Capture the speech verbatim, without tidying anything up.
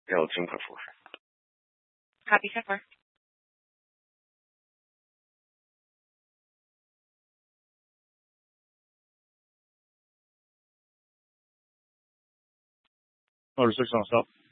要尽可舒适。 Copy so far. Motor six on stop.